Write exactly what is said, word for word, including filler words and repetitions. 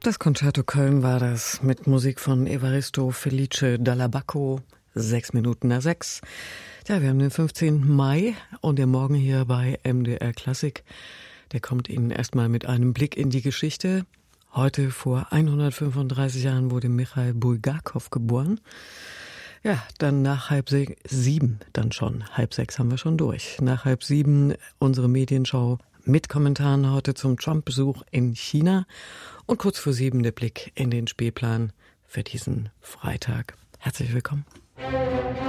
Das Concerto Köln war das mit Musik von Evaristo Felice Dall'Abaco, sechs Minuten nach sechs. Ja, wir haben den fünfzehnten Mai und der Morgen hier bei M D R Klassik, der kommt Ihnen erstmal mit einem Blick in die Geschichte. Heute vor hundertfünfunddreißig Jahren wurde Michail Bulgakow geboren. Ja, dann nach halb se- sieben, dann schon. Halb sechs haben wir schon durch. Nach halb sieben unsere Medienschau mit Kommentaren heute zum Trump-Besuch in China. Und kurz vor sieben der Blick in den Spielplan für diesen Freitag. Herzlich willkommen.